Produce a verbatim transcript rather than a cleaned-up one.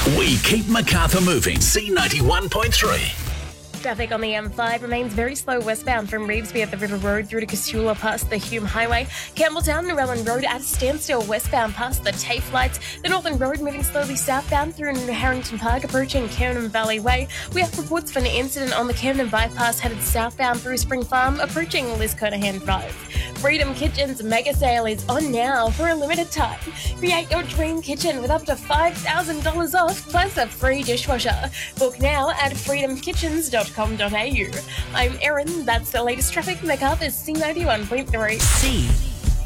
We keep Macarthur moving. C ninety-one point three. Traffic on the M five remains very slow westbound from Revesby at the River Road through to Casula past the Hume Highway. Campbelltown and Narellan Road at a standstill westbound past the TAFE lights. The Northern Road moving slowly southbound through Harrington Park approaching Camden Valley Way. We have reports of an incident on the Camden bypass headed southbound through Spring Farm approaching Liz Kernahan Drive. Freedom Kitchen's mega sale is on now for a limited time. Create your dream kitchen with up to five thousand dollars off plus a free dishwasher. Book now at freedom kitchens dot com dot a u. I'm Erin, that's the latest traffic. Macarthur's C ninety-one point three. C